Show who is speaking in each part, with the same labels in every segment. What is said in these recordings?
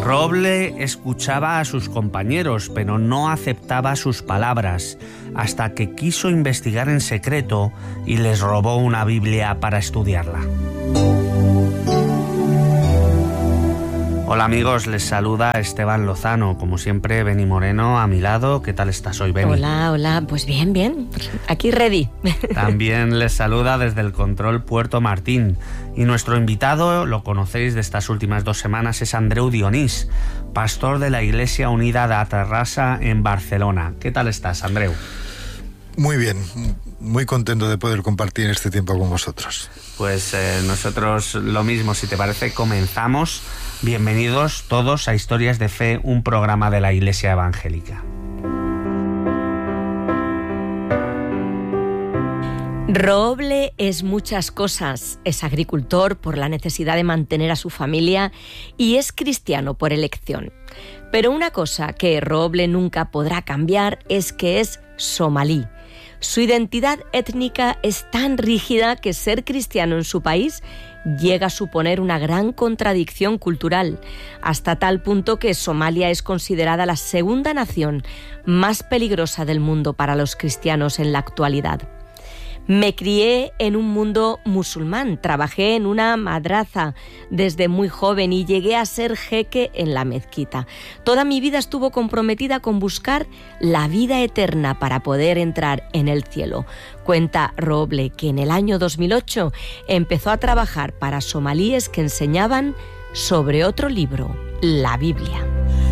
Speaker 1: Roble escuchaba a sus compañeros, pero no aceptaba sus palabras, hasta que quiso investigar en secreto y les robó una Biblia para estudiarla. Hola amigos, les saluda Esteban Lozano. Como siempre, Beni Moreno a mi lado. ¿Qué tal estás hoy, Beni?
Speaker 2: Hola, pues bien. Aquí ready.
Speaker 1: También les saluda desde el control Puerto Martín. Y nuestro invitado, lo conocéis de estas últimas 2 semanas, es Andreu Dionís, pastor de la Iglesia Unida de Terrassa en Barcelona. ¿Qué tal estás, Andreu?
Speaker 3: Muy bien, muy contento de poder compartir este tiempo con vosotros.
Speaker 1: Pues nosotros lo mismo, si te parece, comenzamos. Bienvenidos todos a Historias de Fe, un programa de la Iglesia Evangélica.
Speaker 2: Roble es muchas cosas. Es agricultor por la necesidad de mantener a su familia y es cristiano por elección. Pero una cosa que Roble nunca podrá cambiar es que es somalí. Su identidad étnica es tan rígida que ser cristiano en su país llega a suponer una gran contradicción cultural, hasta tal punto que Somalia es considerada la segunda nación más peligrosa del mundo para los cristianos en la actualidad. Me crié en un mundo musulmán, trabajé en una madraza desde muy joven y llegué a ser jeque en la mezquita. Toda mi vida estuvo comprometida con buscar la vida eterna para poder entrar en el cielo. Cuenta Roble que en el año 2008 empezó a trabajar para somalíes que enseñaban sobre otro libro, la Biblia.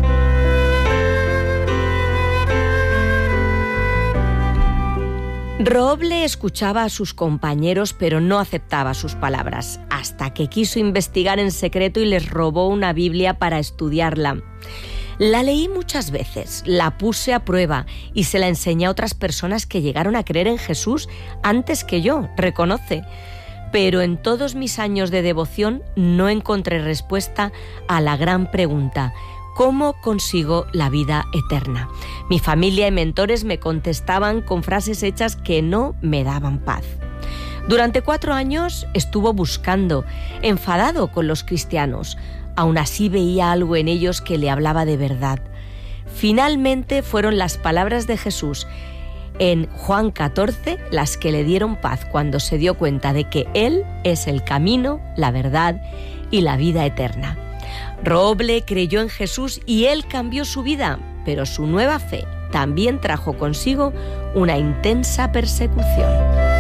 Speaker 2: Roble escuchaba a sus compañeros, pero no aceptaba sus palabras, hasta que quiso investigar en secreto y les robó una Biblia para estudiarla. La leí muchas veces, la puse a prueba y se la enseñé a otras personas que llegaron a creer en Jesús antes que yo, reconoce. Pero en todos mis años de devoción no encontré respuesta a la gran pregunta: ¿cómo consigo la vida eterna? Mi familia y mentores me contestaban con frases hechas que no me daban paz. Durante 4 años estuvo buscando, enfadado con los cristianos. Aún así veía algo en ellos que le hablaba de verdad. Finalmente fueron las palabras de Jesús en Juan 14 las que le dieron paz cuando se dio cuenta de que Él es el camino, la verdad y la vida eterna. Roble creyó en Jesús y Él cambió su vida, pero su nueva fe también trajo consigo una intensa persecución.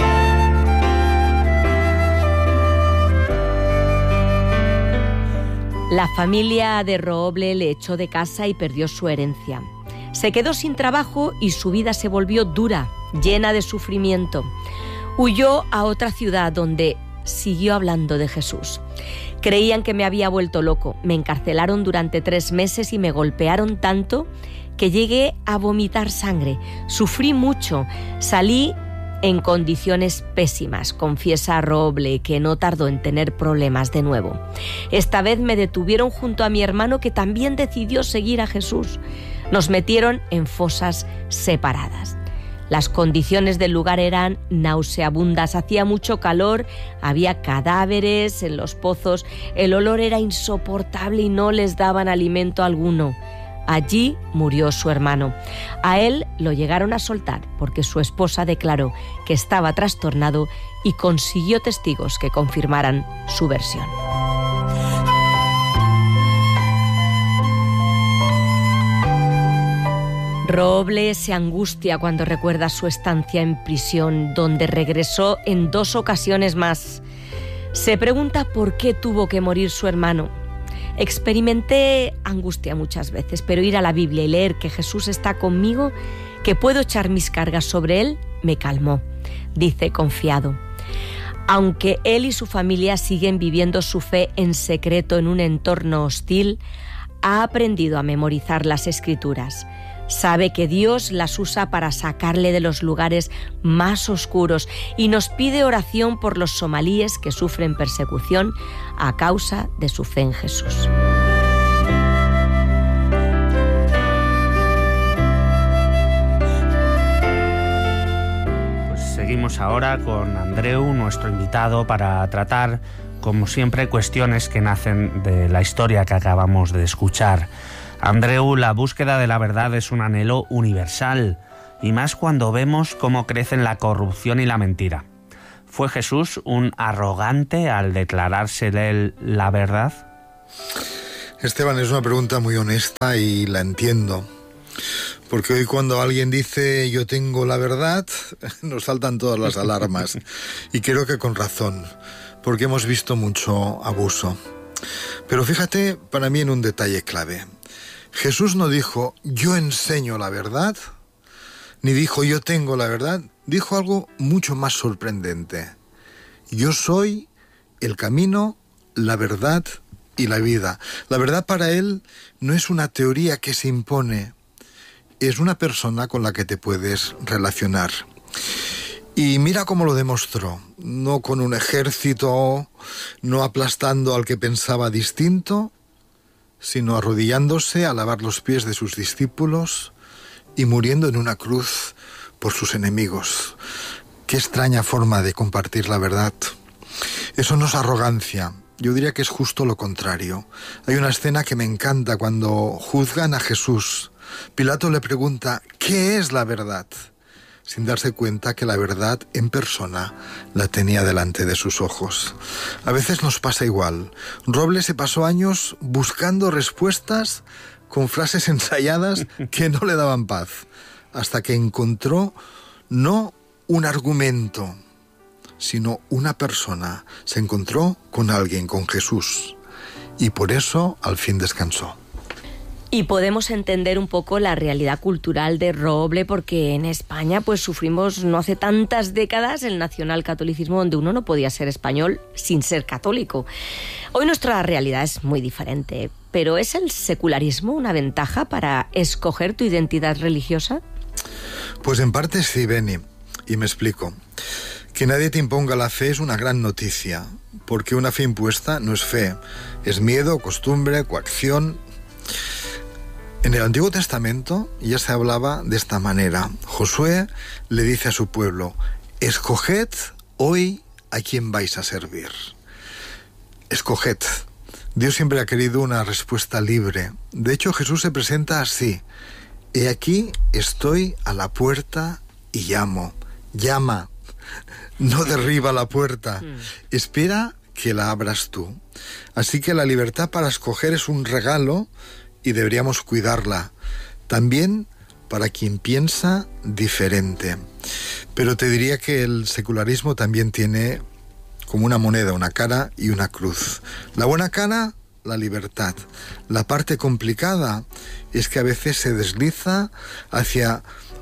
Speaker 2: La familia de Roble le echó de casa y perdió su herencia. Se quedó sin trabajo y su vida se volvió dura, llena de sufrimiento. Huyó a otra ciudad donde siguió hablando de Jesús. Creían que me había vuelto loco. Me encarcelaron durante 3 meses y me golpearon tanto que llegué a vomitar sangre. Sufrí mucho. Salí en condiciones pésimas, confiesa Roble, que no tardó en tener problemas de nuevo. Esta vez me detuvieron junto a mi hermano, que también decidió seguir a Jesús. Nos metieron en fosas separadas. Las condiciones del lugar eran nauseabundas, hacía mucho calor, había cadáveres en los pozos, el olor era insoportable y no les daban alimento alguno. Allí murió su hermano. A él lo llegaron a soltar porque su esposa declaró que estaba trastornado y consiguió testigos que confirmaran su versión. Roble se angustia cuando recuerda su estancia en prisión, donde regresó en 2 ocasiones más. Se pregunta por qué tuvo que morir su hermano. Experimenté angustia muchas veces, pero ir a la Biblia y leer que Jesús está conmigo, que puedo echar mis cargas sobre Él, me calmó, dice confiado. Aunque él y su familia siguen viviendo su fe en secreto en un entorno hostil, ha aprendido a memorizar las Escrituras. Sabe que Dios las usa para sacarle de los lugares más oscuros y nos pide oración por los somalíes que sufren persecución a causa de su fe en Jesús.
Speaker 1: Pues seguimos ahora con Andreu, nuestro invitado, para tratar como siempre, cuestiones que nacen de la historia que acabamos de escuchar. Andreu, la búsqueda de la verdad es un anhelo universal, y más cuando vemos cómo crecen la corrupción y la mentira. ¿Fue Jesús un arrogante al declarársele él la verdad?
Speaker 3: Esteban, es una pregunta muy honesta y la entiendo. Porque hoy cuando alguien dice yo tengo la verdad, nos saltan todas las alarmas. Y creo que con razón, porque hemos visto mucho abuso. Pero fíjate para mí en un detalle clave. Jesús no dijo yo enseño la verdad, ni dijo yo tengo la verdad. Dijo algo mucho más sorprendente. Yo soy el camino, la verdad y la vida. La verdad para él no es una teoría que se impone, es una persona con la que te puedes relacionar. Y mira cómo lo demostró, no con un ejército, no aplastando al que pensaba distinto, sino arrodillándose a lavar los pies de sus discípulos y muriendo en una cruz por sus enemigos. Qué extraña forma de compartir la verdad. Eso no es arrogancia, yo diría que es justo lo contrario. Hay una escena que me encanta cuando juzgan a Jesús. Pilato le pregunta, ¿qué es la verdad? Sin darse cuenta que la verdad en persona la tenía delante de sus ojos. A veces nos pasa igual. Robles se pasó años buscando respuestas con frases ensayadas que no le daban paz, hasta que encontró no un argumento, sino una persona. Se encontró con alguien, con Jesús, y por eso al fin descansó.
Speaker 2: Y podemos entender un poco la realidad cultural de Roble, porque en España pues sufrimos no hace tantas décadas el nacionalcatolicismo, donde uno no podía ser español sin ser católico. Hoy nuestra realidad es muy diferente, pero ¿es el secularismo una ventaja para escoger tu identidad religiosa?
Speaker 3: Pues en parte sí, Beni, y me explico. Que nadie te imponga la fe es una gran noticia, porque una fe impuesta no es fe, es miedo, costumbre, coacción. En el Antiguo Testamento ya se hablaba de esta manera. Josué le dice a su pueblo, escoged hoy a quién vais a servir. Escoged. Dios siempre ha querido una respuesta libre. De hecho, Jesús se presenta así. He aquí, estoy a la puerta y llamo. Llama, no derriba la puerta. Espera que la abras tú. Así que la libertad para escoger es un regalo y deberíamos cuidarla. También para quien piensa diferente. Pero te diría que el secularismo también tiene como una moneda, una cara y una cruz. La buena cara, la libertad. La parte complicada es que a veces se desliza hacia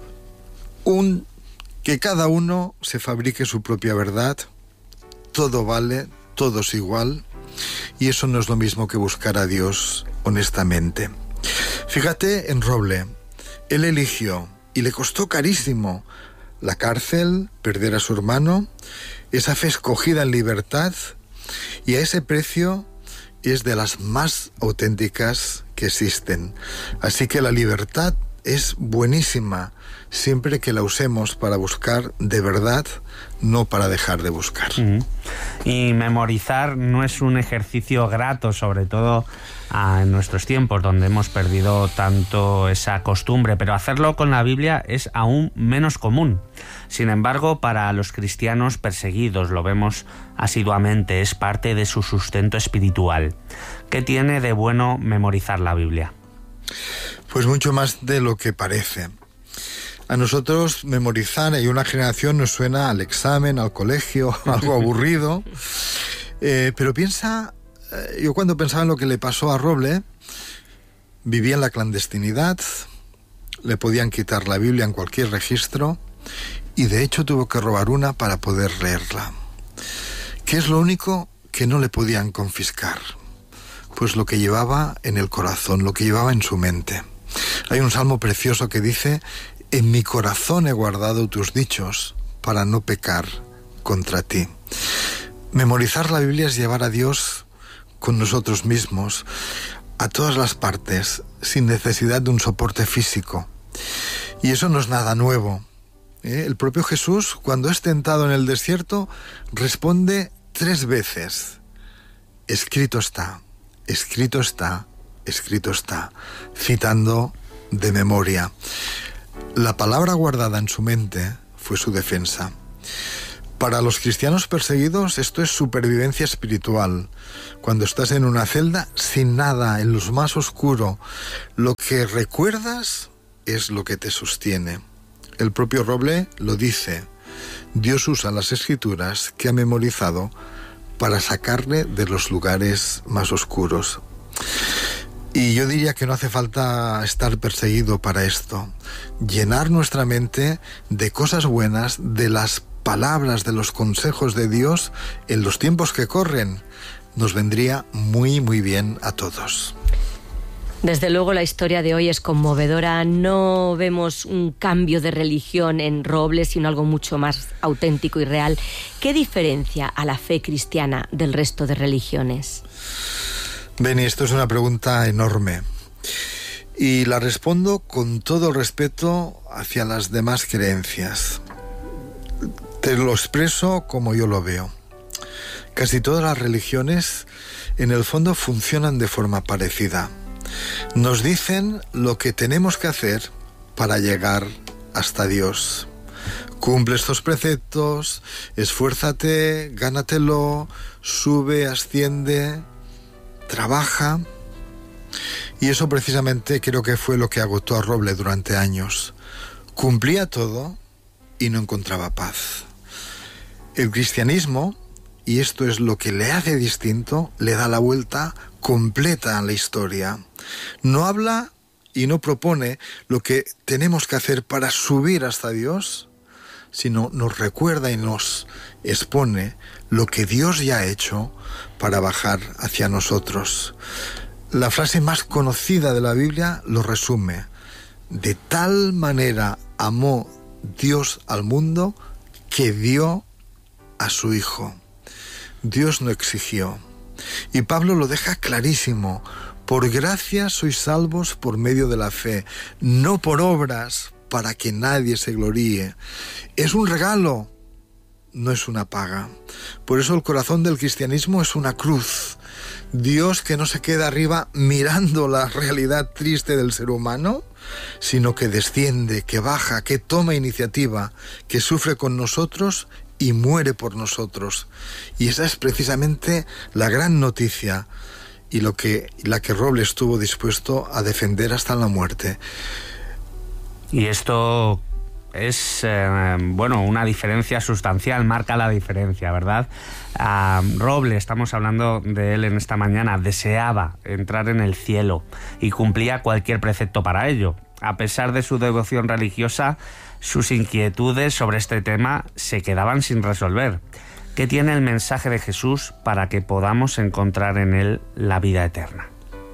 Speaker 3: que cada uno se fabrique su propia verdad. Todo vale, todo es igual. Y eso no es lo mismo que buscar a Dios honestamente. Fíjate en Roble. Él eligió, y le costó carísimo, la cárcel, perder a su hermano, esa fe escogida en libertad, y a ese precio es de las más auténticas que existen. Así que la libertad es buenísima, siempre que la usemos para buscar de verdad, no para dejar de buscar.
Speaker 1: Y memorizar no es un ejercicio grato, sobre todo en nuestros tiempos, donde hemos perdido tanto esa costumbre, pero hacerlo con la Biblia es aún menos común. Sin embargo, para los cristianos perseguidos, lo vemos asiduamente, es parte de su sustento espiritual. ¿Qué tiene de bueno memorizar la Biblia?
Speaker 3: Pues mucho más de lo que parece. A nosotros memorizar y una generación nos suena al examen, al colegio, algo aburrido. Pero piensa, yo cuando pensaba en lo que le pasó a Roble, vivía en la clandestinidad, le podían quitar la Biblia en cualquier registro y de hecho tuvo que robar una para poder leerla. ¿Qué es lo único que no le podían confiscar? Pues lo que llevaba en el corazón, lo que llevaba en su mente. Hay un salmo precioso que dice: en mi corazón he guardado tus dichos para no pecar contra ti. Memorizar la Biblia es llevar a Dios con nosotros mismos, a todas las partes, sin necesidad de un soporte físico. Y eso no es nada nuevo. El propio Jesús, cuando es tentado en el desierto, responde 3 veces. escrito está, escrito está, escrito está, citando de memoria. La palabra guardada en su mente fue su defensa. Para los cristianos perseguidos esto es supervivencia espiritual. Cuando estás en una celda sin nada, en lo más oscuro, lo que recuerdas es lo que te sostiene. El propio Roble lo dice. Dios usa las escrituras que ha memorizado para sacarle de los lugares más oscuros. Y yo diría que no hace falta estar perseguido para esto. Llenar nuestra mente de cosas buenas, de las palabras, de los consejos de Dios en los tiempos que corren, nos vendría muy, muy bien a todos.
Speaker 2: Desde luego la historia de hoy es conmovedora. No vemos un cambio de religión en Roble, sino algo mucho más auténtico y real. ¿Qué diferencia a la fe cristiana del resto de religiones?
Speaker 3: Beni, esto es una pregunta enorme y la respondo con todo el respeto hacia las demás creencias. Te lo expreso como yo lo veo. Casi todas las religiones en el fondo funcionan de forma parecida. Nos dicen lo que tenemos que hacer para llegar hasta Dios. Cumple estos preceptos, esfuérzate, gánatelo, sube, asciende, trabaja. Y eso precisamente creo que fue lo que agotó a Roble durante años. Cumplía todo y no encontraba paz. El cristianismo, y esto es lo que le hace distinto, le da la vuelta completa a la historia. No habla y no propone lo que tenemos que hacer para subir hasta Dios, sino nos recuerda y nos expone lo que Dios ya ha hecho para bajar hacia nosotros. La frase más conocida de la Biblia lo resume. De tal manera amó Dios al mundo que dio a su Hijo. Dios no exigió. Y Pablo lo deja clarísimo. Por gracia sois salvos por medio de la fe, no por obras para que nadie se gloríe. Es un regalo, no es una paga. Por eso el corazón del cristianismo es una cruz. Dios que no se queda arriba mirando la realidad triste del ser humano, sino que desciende, que baja, que toma iniciativa, que sufre con nosotros y muere por nosotros. Y esa es precisamente la gran noticia y la que Roble estuvo dispuesto a defender hasta la muerte.
Speaker 1: Y esto es, una diferencia sustancial, marca la diferencia, ¿verdad? Roble, estamos hablando de él en esta mañana, deseaba entrar en el cielo y cumplía cualquier precepto para ello. A pesar de su devoción religiosa, sus inquietudes sobre este tema se quedaban sin resolver. ¿Qué tiene el mensaje de Jesús para que podamos encontrar en él la vida eterna?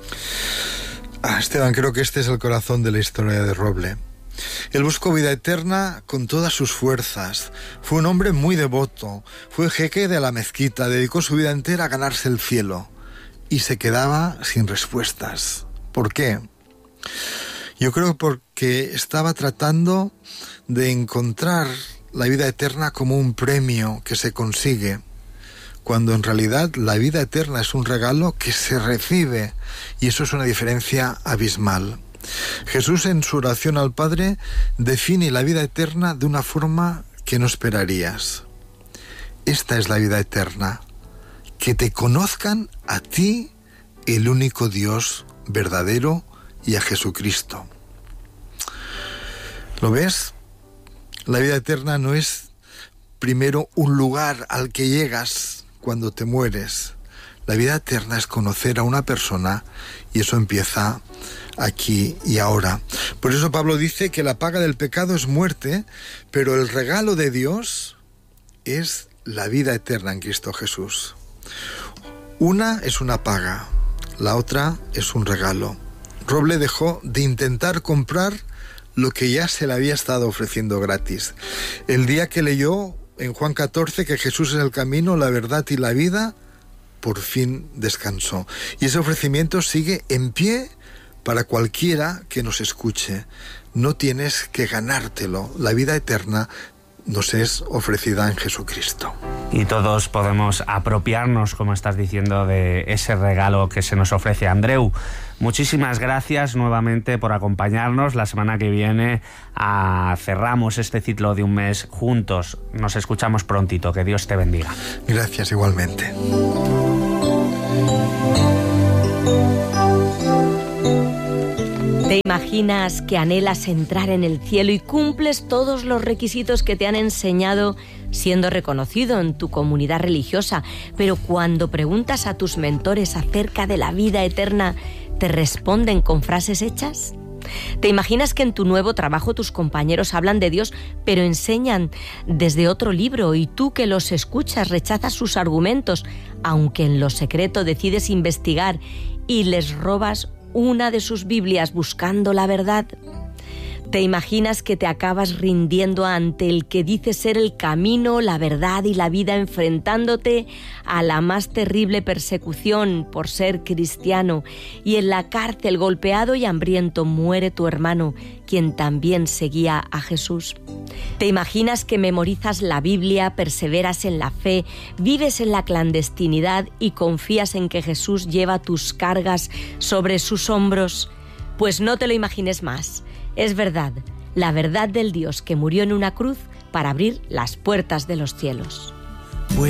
Speaker 3: Esteban, creo que este es el corazón de la historia de Roble. Él buscó vida eterna con todas sus fuerzas. Fue un hombre muy devoto. Fue jeque de la mezquita. Dedicó su vida entera a ganarse el cielo. Y se quedaba sin respuestas. ¿Por qué? Yo creo porque estaba tratando de encontrar la vida eterna como un premio que se consigue, cuando en realidad la vida eterna es un regalo que se recibe, y eso es una diferencia abismal. Jesús en su oración al Padre define la vida eterna de una forma que no esperarías. Esta es la vida eterna, que te conozcan a ti, el único Dios verdadero, y a Jesucristo. ¿Lo ves? La vida eterna no es primero un lugar al que llegas cuando te mueres. La vida eterna es conocer a una persona, y eso empieza aquí y ahora. Por eso Pablo dice que la paga del pecado es muerte, pero el regalo de Dios es la vida eterna en Cristo Jesús. Una es una paga, la otra es un regalo. Roble dejó de intentar comprar lo que ya se le había estado ofreciendo gratis. El día que leyó en Juan 14 que Jesús es el camino, la verdad y la vida, por fin descansó. Y ese ofrecimiento sigue en pie para cualquiera que nos escuche. No tienes que ganártelo. La vida eterna nos es ofrecida en Jesucristo.
Speaker 1: Y todos podemos apropiarnos, como estás diciendo, de ese regalo que se nos ofrece. Andreu, muchísimas gracias nuevamente por acompañarnos. La semana que viene cerramos este ciclo de un mes juntos. Nos escuchamos prontito. Que Dios te bendiga.
Speaker 3: Gracias, igualmente.
Speaker 2: ¿Te imaginas que anhelas entrar en el cielo y cumples todos los requisitos que te han enseñado siendo reconocido en tu comunidad religiosa, pero cuando preguntas a tus mentores acerca de la vida eterna, te responden con frases hechas? ¿Te imaginas que en tu nuevo trabajo tus compañeros hablan de Dios, pero enseñan desde otro libro y tú que los escuchas rechazas sus argumentos, aunque en lo secreto decides investigar y les robas una de sus Biblias buscando la verdad? ¿Te imaginas que te acabas rindiendo ante el que dice ser el camino, la verdad y la vida, enfrentándote a la más terrible persecución por ser cristiano, y en la cárcel, golpeado y hambriento, muere tu hermano, quien también seguía a Jesús? ¿Te imaginas que memorizas la Biblia, perseveras en la fe, vives en la clandestinidad y confías en que Jesús lleva tus cargas sobre sus hombros? Pues no te lo imagines más. Es verdad, la verdad del Dios que murió en una cruz para abrir las puertas de los cielos.